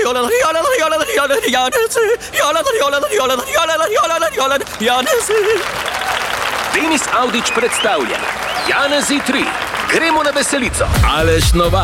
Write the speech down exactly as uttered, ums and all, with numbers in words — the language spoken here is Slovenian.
Denis Avdić predstavlja Janezi tri. Gremo na veselico. Aleš Novak.